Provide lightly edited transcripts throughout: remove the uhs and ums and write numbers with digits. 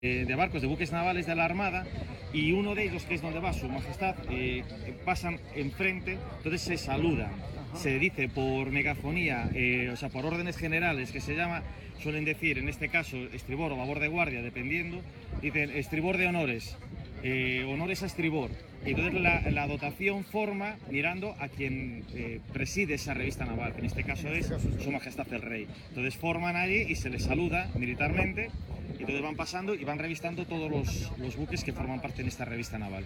de barcos, de buques navales de la Armada, y uno de ellos, que es donde va Su Majestad, pasan enfrente, entonces se saludan. Se dice por megafonía, o sea, por órdenes generales, que se llama, suelen decir, en este caso, estribor o babor de guardia, dependiendo, dicen estribor de honores, honores a estribor. Y entonces la dotación forma mirando a quien preside esa revista naval, que en este caso es Su Majestad el Rey. Entonces forman allí y se les saluda militarmente, y entonces van pasando y van revistando todos los buques que forman parte de esta revista naval.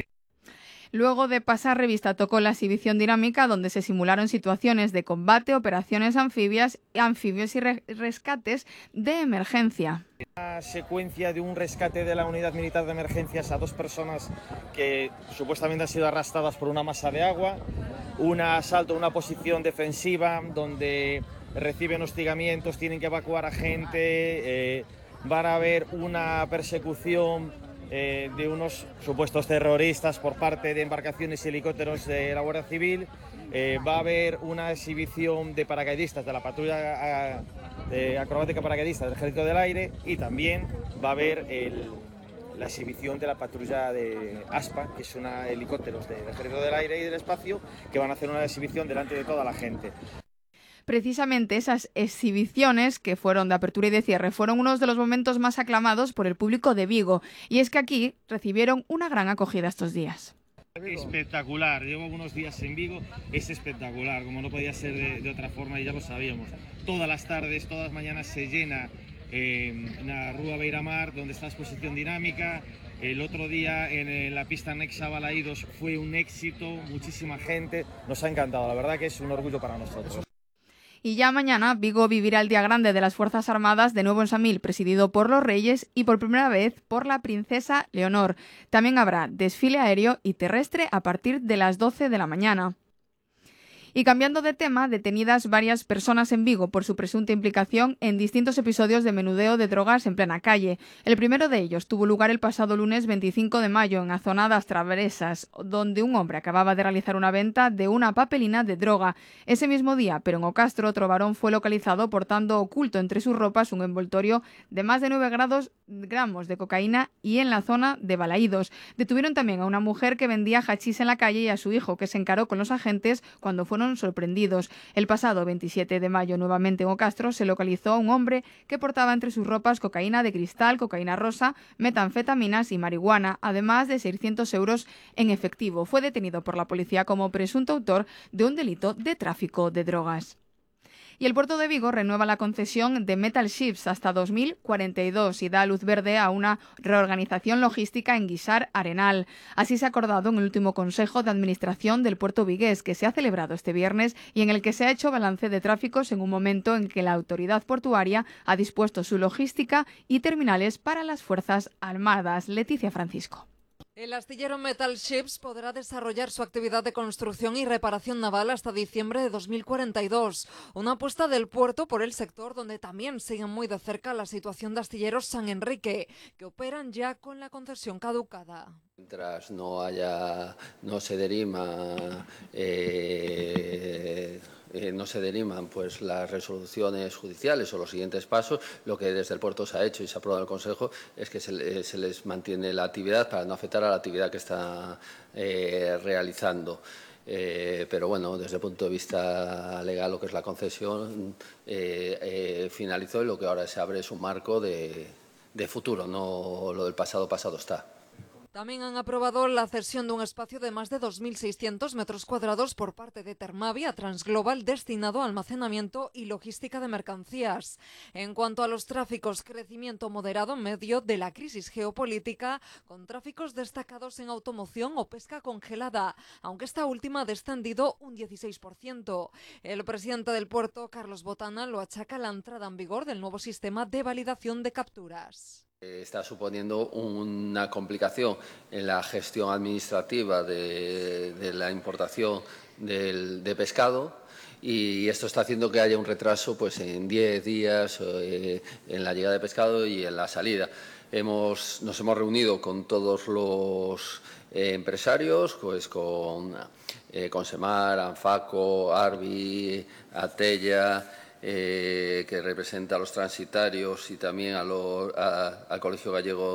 Luego de pasar revista tocó la exhibición dinámica, donde se simularon situaciones de combate, operaciones anfibios y rescates de emergencia. Una secuencia de un rescate de la unidad militar de emergencias a 2 personas que supuestamente han sido arrastradas por una masa de agua, un asalto a una posición defensiva donde reciben hostigamientos, tienen que evacuar a gente, van a haber una persecución de unos supuestos terroristas por parte de embarcaciones y helicópteros de la Guardia Civil. Va a haber una exhibición de paracaidistas de la patrulla acrobática paracaidista del Ejército del Aire, y también va a haber la exhibición de la patrulla de ASPA, que son helicópteros del Ejército del Aire y del Espacio, que van a hacer una exhibición delante de toda la gente. Precisamente esas exhibiciones, que fueron de apertura y de cierre, fueron unos de los momentos más aclamados por el público de Vigo, y es que aquí recibieron una gran acogida estos días. Espectacular, llevo unos días en Vigo, es espectacular, como no podía ser de otra forma, y ya lo sabíamos. Todas las tardes, todas las mañanas se llena la Rúa Beira-Mar, donde está la exposición dinámica. El otro día en la pista anexa a Balaídos fue un éxito, muchísima gente, nos ha encantado, la verdad que es un orgullo para nosotros. Y ya mañana Vigo vivirá el Día Grande de las Fuerzas Armadas de nuevo en Samil, presidido por los Reyes y por primera vez por la princesa Leonor. También habrá desfile aéreo y terrestre a partir de las 12 de la mañana. Y cambiando de tema, detenidas varias personas en Vigo por su presunta implicación en distintos episodios de menudeo de drogas en plena calle. El primero de ellos tuvo lugar el pasado lunes 25 de mayo en la zona das Travesas, donde un hombre acababa de realizar una venta de una papelina de droga. Ese mismo día, pero en Ocastro, otro varón fue localizado portando oculto entre sus ropas un envoltorio de más de 9 gramos de cocaína, y en la zona de Balaídos. Detuvieron también a una mujer que vendía hachís en la calle y a su hijo, que se encaró con los agentes cuando fueron sorprendidos. El pasado 27 de mayo, nuevamente en Ocastro, se localizó a un hombre que portaba entre sus ropas cocaína de cristal, cocaína rosa, metanfetaminas y marihuana, además de 600 euros en efectivo. Fue detenido por la policía como presunto autor de un delito de tráfico de drogas. Y el puerto de Vigo renueva la concesión de Metal Ships hasta 2042 y da luz verde a una reorganización logística en Guisar Arenal. Así se ha acordado en el último Consejo de Administración del puerto vigués, que se ha celebrado este viernes y en el que se ha hecho balance de tráficos en un momento en que la autoridad portuaria ha dispuesto su logística y terminales para las Fuerzas Armadas. Leticia Francisco. El astillero Metal Ships podrá desarrollar su actividad de construcción y reparación naval hasta diciembre de 2042. Una apuesta del puerto por el sector, donde también siguen muy de cerca la situación de astilleros San Enrique, que operan ya con la concesión caducada. Mientras no se deriman pues las resoluciones judiciales o los siguientes pasos, lo que desde el puerto se ha hecho y se ha aprobado en el Consejo es que se les mantiene la actividad para no afectar a la actividad que está realizando. Pero bueno, desde el punto de vista legal, lo que es la concesión finalizó, y lo que ahora se abre es un marco de futuro, no lo del pasado está. También han aprobado la cesión de un espacio de más de 2.600 metros cuadrados por parte de Termavi a Transglobal, destinado a almacenamiento y logística de mercancías. En cuanto a los tráficos, crecimiento moderado en medio de la crisis geopolítica, con tráficos destacados en automoción o pesca congelada, aunque esta última ha descendido un 16%. El presidente del puerto, Carlos Botana, lo achaca a la entrada en vigor del nuevo sistema de validación de capturas. Está suponiendo una complicación en la gestión administrativa de la importación de pescado, y esto está haciendo que haya un retraso pues en 10 días en la llegada de pescado y en la salida. Nos hemos reunido con todos los empresarios, pues con Semar, Anfaco, Arbi, Atella, que representa a los transitarios y también al Colegio Gallego